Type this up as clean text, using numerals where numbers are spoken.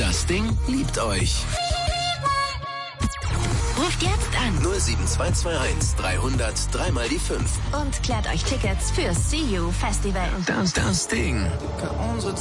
Das Ding liebt euch. Ruft jetzt an 07221 300 3 die 5 und klärt euch Tickets für See You Festival. Das Ding. Unsere